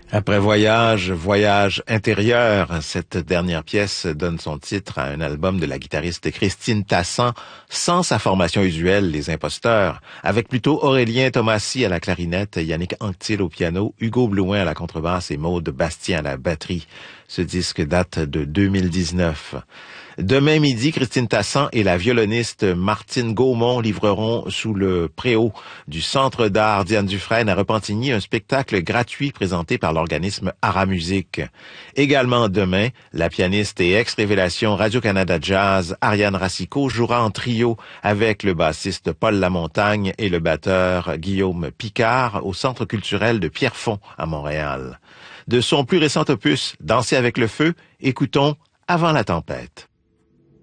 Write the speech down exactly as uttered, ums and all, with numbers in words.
Après Voyage, Voyage intérieur, cette dernière pièce donne son titre à un album de la guitariste Christine Tassan, sans sa formation usuelle, Les Imposteurs, avec plutôt Aurélien Thomasy à la clarinette, Yannick Anctil au piano, Hugo Blouin à la contrebasse et Maude Bastien à la batterie. Ce disque date de deux mille dix-neuf. Demain midi, Christine Tassan et la violoniste Martine Gaumont livreront sous le préau du Centre d'art Diane Dufresne à Repentigny un spectacle gratuit présenté par l'organisme Aramusique. Également demain, la pianiste et ex-révélation Radio-Canada Jazz Ariane Racicot jouera en trio avec le bassiste Paul Lamontagne et le batteur Guillaume Picard au Centre culturel de Pierrefonds à Montréal. De son plus récent opus, Danser avec le feu, écoutons Avant la tempête.